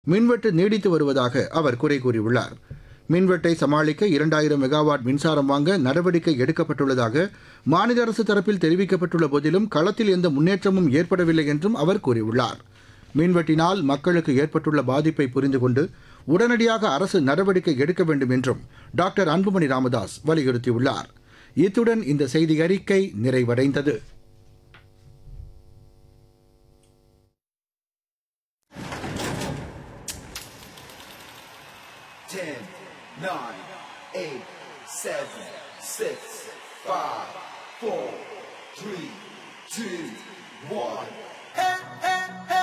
மின்வெட்டு நீடித்து வருவதாக அவர் குறை கூறியுள்ளார். மின்வெட்டை சமாளிக்க 2000 மெகாவாட் மின்சாரம் வாங்க நடவடிக்கை எடுக்கப்பட்டுள்ளதாக மாநில அரசு தரப்பில் தெரிவிக்கப்பட்டுள்ள போதிலும் களத்தில் எந்த முன்னேற்றமும் ஏற்படவில்லை என்றும் அவர் கூறியுள்ளார். மின்வெட்டினால் மக்களுக்கு ஏற்பட்டுள்ள பாதிப்பை புரிந்து கொண்டு உடனடியாக அரசு நடவடிக்கை எடுக்க வேண்டும் என்றும் டாக்டர் அன்புமணி ராமதாஸ் வலியுறுத்தியுள்ளார். இத்துடன் இந்த செய்தி அறிக்கை நிறைவடைந்தது. Ten, nine, eight, seven, six, five, four, three, two, one. Hey, hey, hey.